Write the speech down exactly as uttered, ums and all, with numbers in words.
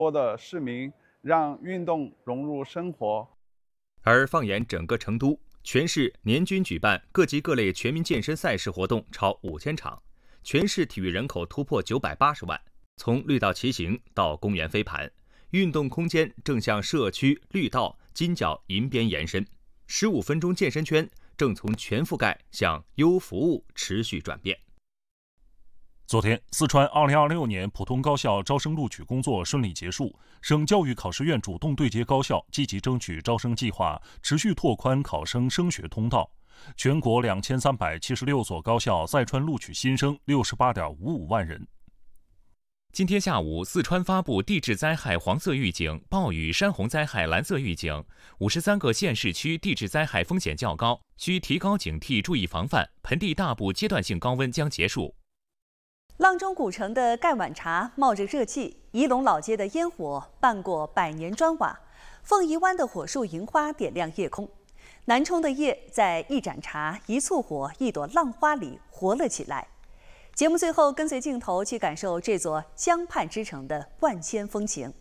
多的市民让运动融入生活。 而放眼整个成都，全市年均举办各级各类全民健身赛事活动超五千场，全市体育人口突破九百八十万。从绿道骑行到公园飞盘，运动空间正向社区、绿道、金角、银边延伸。十五分钟健身圈正从全覆盖向优服务持续转变。 昨天，四川二零二六年普通高校招生录取工作顺利结束，省教育考试院主动对接高校，积极争取招生计划，持续拓宽考生升学通道。全国两千三百七十六所高校在川录取新生六十八点五五万人。 今天下午，四川发布地质灾害黄色预警、暴雨、山洪灾害蓝色预警，五十三个县市区地质灾害风险较高，需提高警惕，注意防范。盆地大部阶段性高温将结束。 阆中古城的盖碗茶冒着热气，仪陇老街的烟火伴过百年砖瓦，凤仪湾的火树银花点亮夜空，南充的夜在一盏茶、一簇火、一朵浪花里活了起来。节目最后跟随镜头去感受这座江畔之城的万千风情。